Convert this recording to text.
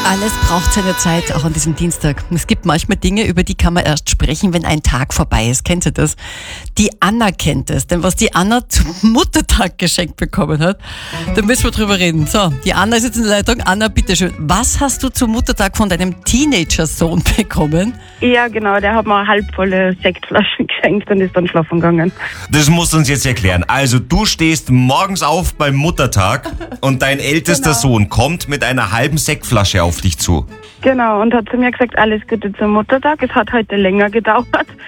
Alles braucht seine Zeit, auch an diesem Dienstag. Es gibt manchmal Dinge, über die kann man erst sprechen, wenn ein Tag vorbei ist. Kennt ihr das? Die Anna kennt es. Denn was die Anna zum Muttertag geschenkt bekommen hat, da müssen wir drüber reden. So, die Anna ist jetzt in der Leitung. Anna, bitteschön. Was hast du zum Muttertag von deinem Teenager-Sohn bekommen? Ja, genau, der hat mir eine halbvolle Sektflasche geschenkt und ist dann schlafen gegangen. Das musst du uns jetzt erklären. Also du stehst morgens auf beim Muttertag und dein ältester Sohn kommt mit einer halben Sektflasche auf dich zu. Genau, und hat zu mir gesagt, alles Gute zum Muttertag. Es hat heute länger gedauert.